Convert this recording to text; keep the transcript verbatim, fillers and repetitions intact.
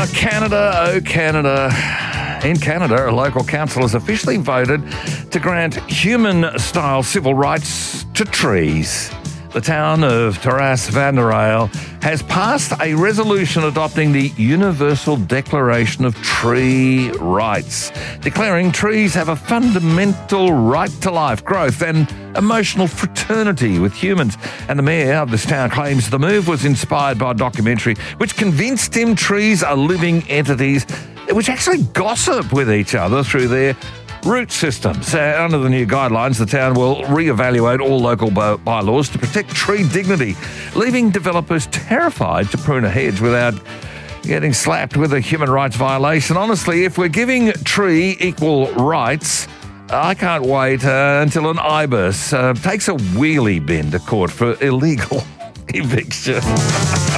Uh, Canada, oh Canada. In Canada, a local council has officially voted to grant human-style civil rights to trees. The town of Terrasse-Vanderale has passed a resolution adopting the Universal Declaration of Tree Rights, declaring trees have a fundamental right to life, growth and emotional fraternity with humans. And the mayor of this town claims the move was inspired by a documentary which convinced him trees are living entities which actually gossip with each other through their root systems. Uh, under the new guidelines, the town will reevaluate all local by- bylaws to protect tree dignity, leaving developers terrified to prune a hedge without getting slapped with a human rights violation. Honestly, if we're giving tree equal rights, I can't wait uh, until an ibis uh, takes a wheelie bin to court for illegal eviction.